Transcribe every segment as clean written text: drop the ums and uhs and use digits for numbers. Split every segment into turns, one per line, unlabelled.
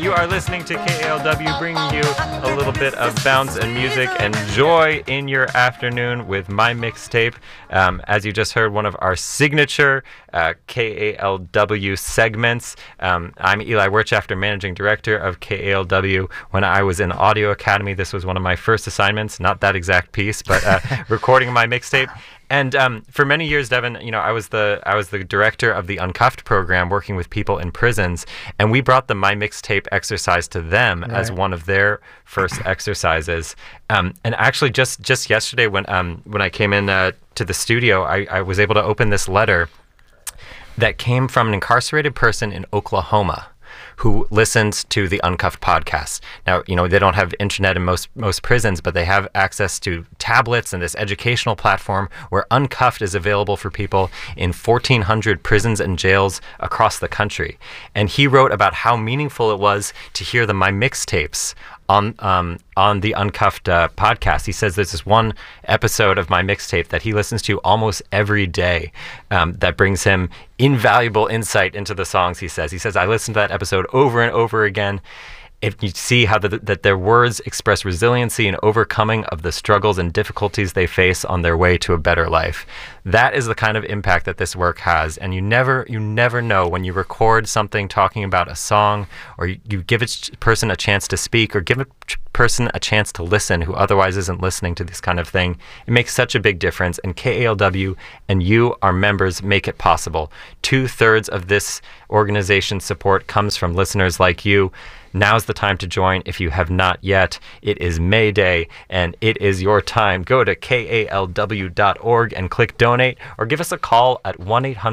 You are listening to KALW, bringing you a little bit of bounce and music and joy in your afternoon with my mixtape. As you just heard, one of our signature KALW segments. I'm Eli Wirtschafter, Managing Director of KALW. When I was in Audio Academy, this was one of my first assignments, not that exact piece, but recording my mixtape. And for many years, Devin, I was the director of the Uncuffed program, working with people in prisons, and we brought the My Mixtape exercise to them as one of their first exercises. And actually, just yesterday, when I came in to the studio, I was able to open this letter that came from an incarcerated person in Oklahoma who listens to the Uncuffed podcast. Now, they don't have internet in most prisons, but they have access to tablets and this educational platform where Uncuffed is available for people in 1,400 prisons and jails across the country. And he wrote about how meaningful it was to hear the My Mixtapes on the Uncuffed podcast. He says there's this one episode of My Mixtape that he listens to almost every day that brings him invaluable insight into the songs, he says. I listened to that episode over and over again. If you see how that their words express resiliency and overcoming of the struggles and difficulties they face on their way to a better life. That is the kind of impact that this work has. And you never know when you record something talking about a song, or you give a person a chance to speak, or give a person a chance to listen who otherwise isn't listening to this kind of thing. It makes such a big difference. And KALW and you, our members, make it possible. 2/3 of this organization's support comes from listeners like you. Now's the time to join if you have not yet. It is May Day, and it is your time. Go to KALW.org and click donate, or give us a call at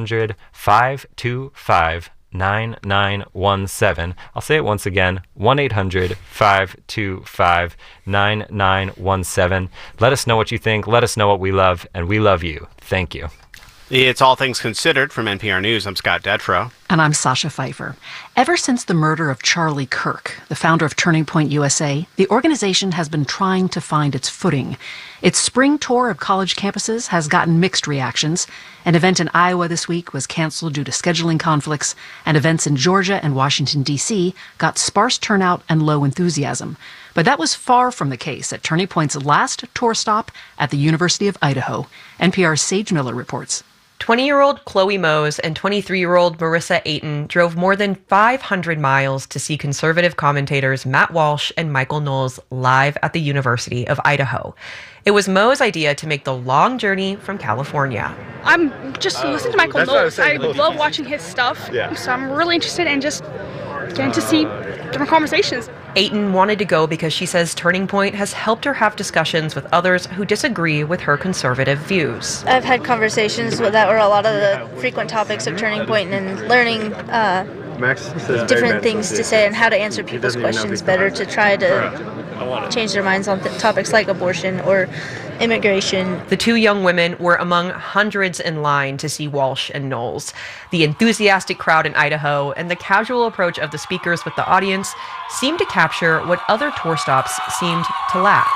1-800-525-9917. I'll say it once again, 1-800-525-9917. Let us know what you think. Let us know what we love, and we love you. Thank you.
It's All Things Considered from NPR News. I'm Scott Detrow.
And I'm Sasha Pfeiffer. Ever since the murder of Charlie Kirk, the founder of Turning Point USA, the organization has been trying to find its footing. Its spring tour of college campuses has gotten mixed reactions. An event in Iowa this week was canceled due to scheduling conflicts, and events in Georgia and Washington, D.C. got sparse turnout and low enthusiasm. But that was far from the case at Turning Point's last tour stop at the University of Idaho. NPR's Sage Miller reports.
20-year-old Chloe Mose and 23-year-old Marissa Ayton drove more than 500 miles to see conservative commentators Matt Walsh and Michael Knowles live at the University of Idaho. It was Mo's idea to make the long journey from California.
I'm just listening to Michael Knowles. I love watching his stuff, so I'm really interested in just getting to see different conversations.
Ayton wanted to go because she says Turning Point has helped her have discussions with others who disagree with her conservative views.
I've had conversations that were a lot of the frequent topics of Turning Point, and learning different things to say and how to answer people's questions better to try to change their minds on topics like abortion or immigration.
The two young women were among hundreds in line to see Walsh and Knowles. The enthusiastic crowd in Idaho and the casual approach of the speakers with the audience seemed to capture what other tour stops seemed to lack.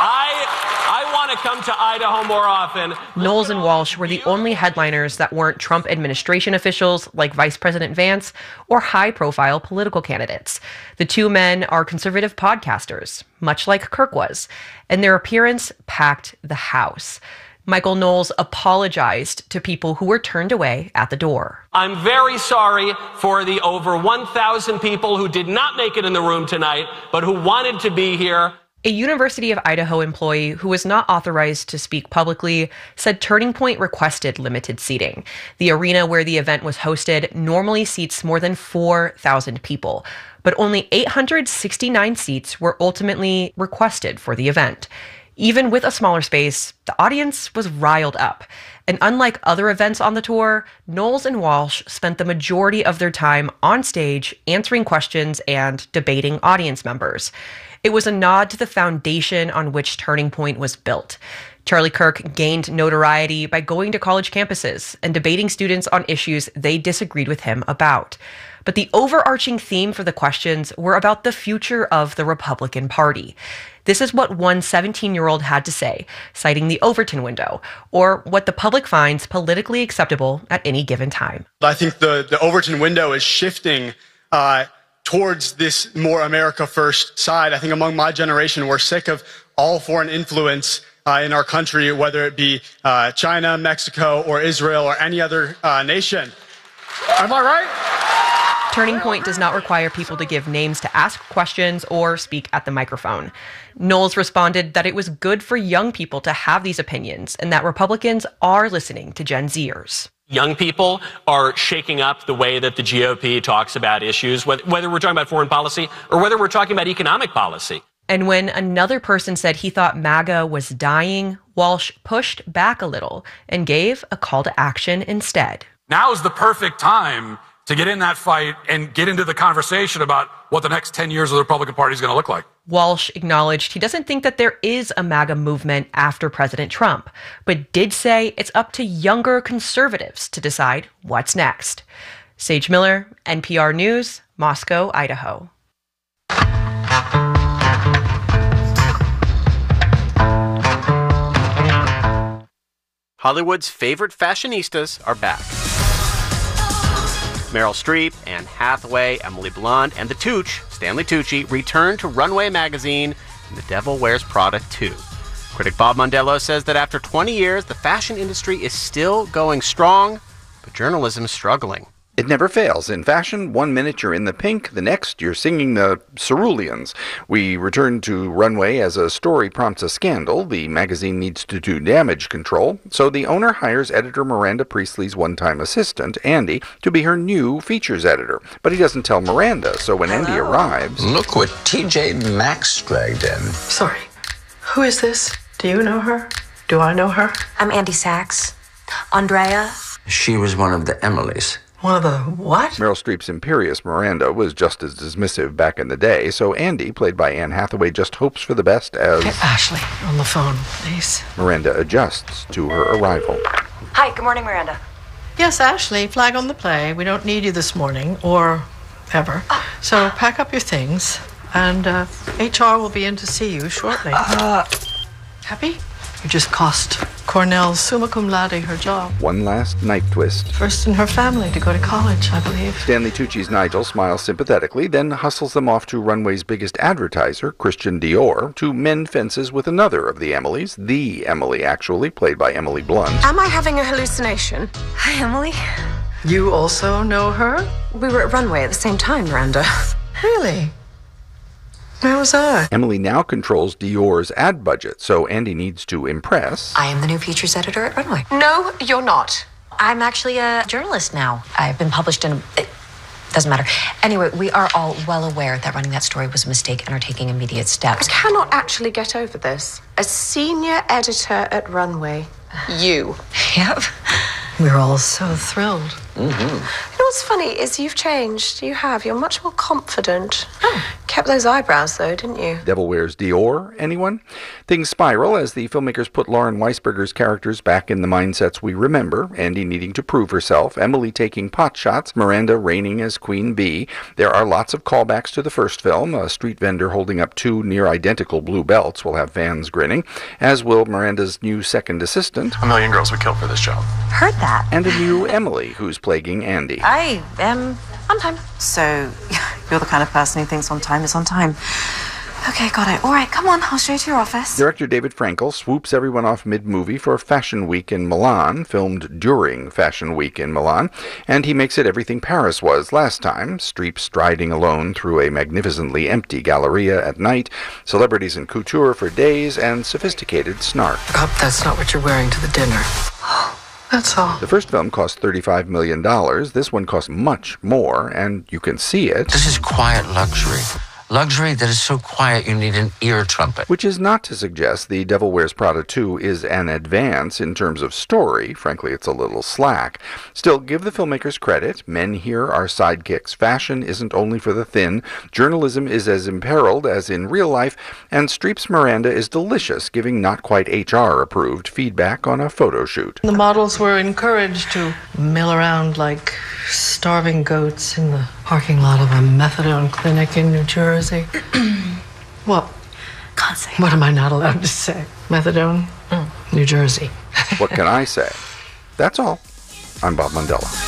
I want to come to Idaho more often.
Knowles and Walsh were the only headliners that weren't Trump administration officials like Vice President Vance or high-profile political candidates. The two men are conservative podcasters, much like Kirk was, and their appearance packed the house. Michael Knowles apologized to people who were turned away at the door.
I'm very sorry for the over 1,000 people who did not make it in the room tonight, but who wanted to be here.
A University of Idaho employee who was not authorized to speak publicly said Turning Point requested limited seating. The arena where the event was hosted normally seats more than 4,000 people, but only 869 seats were ultimately requested for the event. Even with a smaller space, the audience was riled up. And unlike other events on the tour, Knowles and Walsh spent the majority of their time on stage answering questions and debating audience members. It was a nod to the foundation on which Turning Point was built. Charlie Kirk gained notoriety by going to college campuses and debating students on issues they disagreed with him about. But the overarching theme for the questions were about the future of the Republican Party. This is what one 17-year-old had to say, citing the Overton window, or what the public finds politically acceptable at any given time.
I think the Overton window is shifting towards this more America first side. I think among my generation, we're sick of all foreign influence in our country, whether it be China, Mexico, or Israel, or any other nation. Am I right?
Turning Point does not require people to give names to ask questions or speak at the microphone. Knowles responded that it was good for young people to have these opinions and that Republicans are listening to Gen Zers.
Young people are shaking up the way that the GOP talks about issues, whether we're talking about foreign policy or whether we're talking about economic policy.
And when another person said he thought MAGA was dying, Walsh pushed back a little and gave a call to action instead.
Now is the perfect time to get in that fight and get into the conversation about what the next 10 years of the Republican Party is going to look like.
Walsh acknowledged he doesn't think that there is a MAGA movement after President Trump, but did say it's up to younger conservatives to decide what's next. Sage Miller, NPR News, Moscow, Idaho.
Hollywood's favorite fashionistas are back. Meryl Streep, Anne Hathaway, Emily Blunt, and the Tooch, Stanley Tucci, return to Runway magazine in The Devil Wears Prada 2. Critic Bob Mondello says that after 20 years, the fashion industry is still going strong, but journalism is struggling.
It never fails. In fashion, 1 minute you're in the pink, the next you're singing the Ceruleans. We return to Runway as a story prompts a scandal. The magazine needs to do damage control, so the owner hires editor Miranda Priestley's one-time assistant, Andy, to be her new features editor. But he doesn't tell Miranda, so when Andy arrives...
Look what TJ Maxx dragged in.
Sorry, who is this? Do you know her? Do I know her?
I'm Andy Sachs. Andrea?
She was one of the Emilys.
One of the what?
Meryl Streep's imperious Miranda was just as dismissive back in the day, so Andy, played by Anne Hathaway, just hopes for the best as...
Get Ashley on the phone, please.
Miranda adjusts to her arrival.
Hi, good morning, Miranda.
Yes, Ashley, flag on the play. We don't need you this morning, or ever. So pack up your things, and HR will be in to see you shortly. Happy? You just cost Cornell summa cum laude her job.
One last knife twist.
First in her family to go to college, I believe.
Stanley Tucci's Nigel smiles sympathetically, then hustles them off to Runway's biggest advertiser, Christian Dior, to mend fences with another of the Emilys, the Emily, actually, played by Emily Blunt.
Am I having a hallucination? Hi, Emily.
You also know her?
We were at Runway at the same time, Miranda.
Really? Where was I?
Emily now controls Dior's ad budget, so Andy needs to impress.
I am the new features editor at Runway. No, you're not. I'm actually a journalist now. I've been published in it doesn't matter. Anyway, we are all well aware that running that story was a mistake and are taking immediate steps.
I cannot actually get over this. A senior editor at Runway. You.
Yep.
We're all so thrilled.
Mm-hmm. You know what's funny is you've changed. You have. You're much more confident. Oh. Kept those eyebrows, though, didn't you?
Devil Wears Dior, anyone? Things spiral as the filmmakers put Lauren Weisberger's characters back in the mindsets we remember. Andy needing to prove herself, Emily taking pot shots, Miranda reigning as Queen Bee. There are lots of callbacks to the first film. A street vendor holding up 2 near-identical blue belts will have fans grinning, as will Miranda's new second assistant.
1 million girls would kill for this job.
Heard that.
And a new Emily, who's plaguing Andy.
I am on time.
So, you're the kind of person who thinks on time is on time. Okay, got it. All right, come on, I'll show you to your office.
Director David Frankel swoops everyone off mid-movie for Fashion Week in Milan, filmed during Fashion Week in Milan, and he makes it everything Paris was last time, Streep striding alone through a magnificently empty Galleria at night, celebrities in couture for days, and sophisticated snark.
I hope that's not what you're wearing to the dinner. That's all.
The first film cost $35 million. This one costs much more, and you can see it.
This is quiet luxury. Luxury that is so quiet you need an ear trumpet.
Which is not to suggest The Devil Wears Prada 2 is an advance in terms of story. Frankly, it's a little slack. Still, give the filmmakers credit. Men here are sidekicks. Fashion isn't only for the thin. Journalism is as imperiled as in real life. And Streep's Miranda is delicious, giving not quite HR-approved feedback on a photo shoot.
The models were encouraged to mill around like starving goats in the parking lot of a methadone clinic in New Jersey. What?
Can't say.
What am I not allowed to say? Methadone? New Jersey.
What can I say? That's all. I'm Bob Mondello.